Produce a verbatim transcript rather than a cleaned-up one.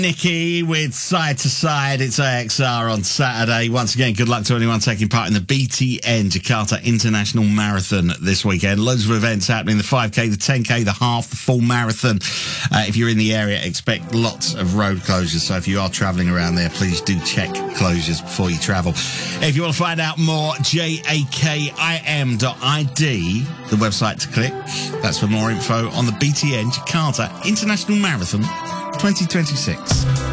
Nikki with Side to Side. It's A X R on Saturday. Once again, good luck to anyone taking part in the B T N Jakarta International Marathon this weekend. Loads of events happening, the five K, the ten K, the half, the full marathon. Uh, if you're in the area, expect lots of road closures. So if you are travelling around there, please do check closures before you travel. If you want to find out more, J A K I M dot I D, the website to click. That's for more info on the B T N Jakarta International Marathon twenty twenty-six.